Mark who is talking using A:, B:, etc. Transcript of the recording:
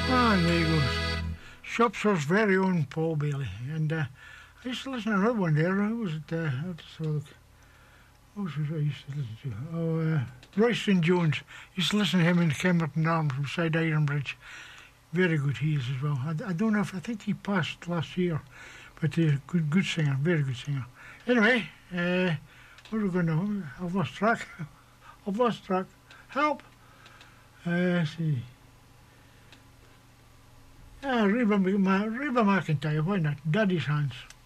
A: Ah, there he goes. Shropshire's very own Paul Bailey. And I used to listen to another one there. Who was it? I'll just have a look. What was it I used to listen to? Oh, Royston Jones. Used to listen to him in Kemerton Arms from Side Iron Bridge. Very good he is as well. I don't know if, I think he passed last year. But good singer, very good singer. Anyway, what are we going to... I've lost track. I've lost track. Help! Let's see. Reba McEntire, why not? Daddy's Hands.